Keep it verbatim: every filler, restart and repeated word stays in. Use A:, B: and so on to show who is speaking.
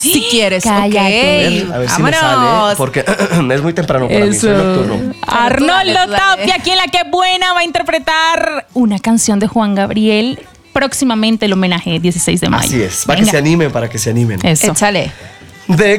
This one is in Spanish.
A: Si quieres,
B: Cállate.
A: ok.
C: A ver, a ver si me sale, porque es muy temprano para mí, soy nocturno.
B: Arnoldo
A: Dale, dale.
B: Tapia, quien la que es buena, va a interpretar una canción de Juan Gabriel. Próximamente el homenaje dieciséis de mayo.
C: Así es, para que
B: Venga.
C: se animen, para que se animen.
B: Eso.
A: Échale.
C: ¿De